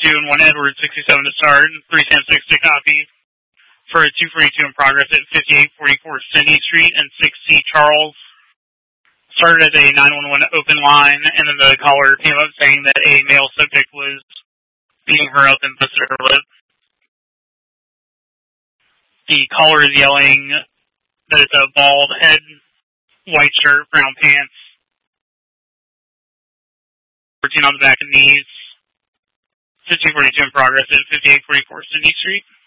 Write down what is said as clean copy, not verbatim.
and 1 Edward 67 to start, 3 Sam 6 to copy. For a 242 in progress at 5844 Sydney Street and 6C Charles. Started as a 911 open line, and then the caller came up saying that a male subject was beating her up and busted her lip. The caller is yelling that it's a bald head, white shirt, brown pants, 14 on the back and knees. 1542 in progress at 5844 Sydney Street.